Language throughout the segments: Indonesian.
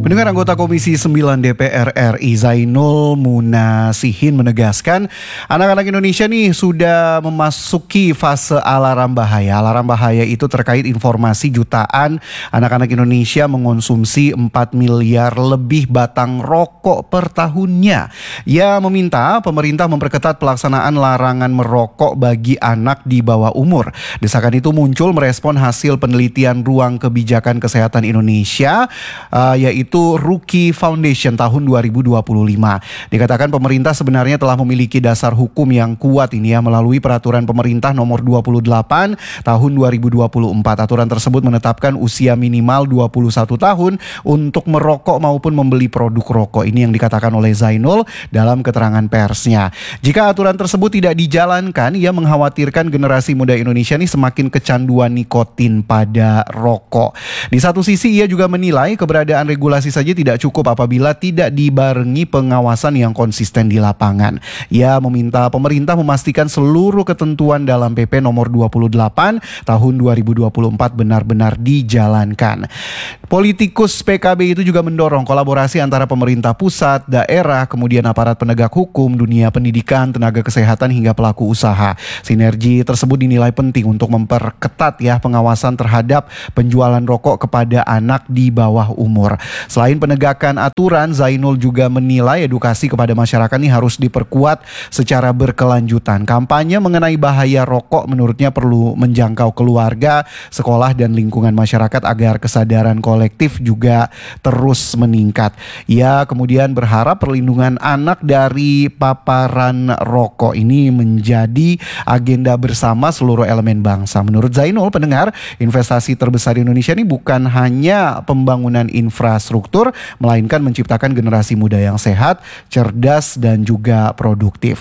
Pendengar, anggota Komisi 9 DPR RI Zainul Munasihin menegaskan anak-anak Indonesia nih sudah memasuki fase alarm bahaya. Alarm bahaya itu terkait informasi jutaan anak-anak Indonesia mengonsumsi 4 miliar lebih batang rokok per tahunnya. Ia meminta pemerintah memperketat pelaksanaan larangan merokok bagi anak di bawah umur. Desakan itu muncul merespon hasil penelitian Ruang Kebijakan Kesehatan Indonesia yaitu Rookie Foundation tahun 2025. Dikatakan pemerintah sebenarnya telah memiliki dasar hukum yang kuat ini ya melalui peraturan pemerintah nomor 28 tahun 2024. Aturan tersebut menetapkan usia minimal 21 tahun untuk merokok maupun membeli produk rokok. Ini yang dikatakan oleh Zainul dalam keterangan persnya. Jika aturan tersebut tidak dijalankan, ia mengkhawatirkan generasi muda Indonesia ini semakin kecanduan nikotin pada rokok. Di satu sisi ia juga menilai keberadaan regulasi saja tidak cukup apabila tidak dibarengi pengawasan yang konsisten di lapangan. Ia meminta pemerintah memastikan seluruh ketentuan dalam PP nomor 28 tahun 2024 benar-benar dijalankan. Politikus PKB itu juga mendorong kolaborasi antara pemerintah pusat, daerah, kemudian aparat penegak hukum, dunia pendidikan, tenaga kesehatan hingga pelaku usaha. Sinergi tersebut dinilai penting untuk memperketat ya pengawasan terhadap penjualan rokok kepada anak di bawah umur. Selain penegakan aturan, Zainul juga menilai edukasi kepada masyarakat ini harus diperkuat secara berkelanjutan. Kampanye mengenai bahaya rokok menurutnya perlu menjangkau keluarga, sekolah, dan lingkungan masyarakat agar kesadaran kolektif juga terus meningkat. Ia kemudian berharap perlindungan anak dari paparan rokok ini menjadi agenda bersama seluruh elemen bangsa. Menurut Zainul, pendengar, investasi terbesar di Indonesia ini bukan hanya pembangunan infrastruktur, melainkan menciptakan generasi muda yang sehat, cerdas, dan juga produktif.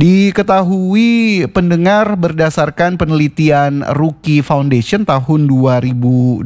Diketahui pendengar, berdasarkan penelitian Rookie Foundation tahun 2025,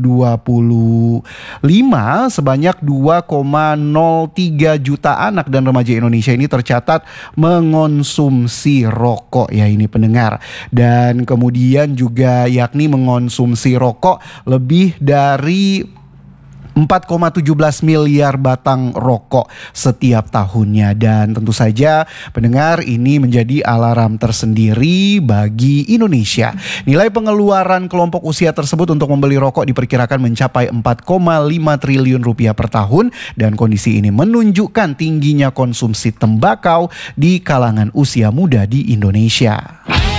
sebanyak 2,03 juta anak dan remaja Indonesia ini tercatat mengonsumsi rokok ya ini pendengar. Dan kemudian juga yakni mengonsumsi rokok lebih dari 4,17 miliar batang rokok setiap tahunnya. Dan tentu saja pendengar, ini menjadi alarm tersendiri bagi Indonesia. Nilai pengeluaran kelompok usia tersebut untuk membeli rokok diperkirakan mencapai 4,5 triliun rupiah per tahun. Dan kondisi ini menunjukkan tingginya konsumsi tembakau di kalangan usia muda di Indonesia.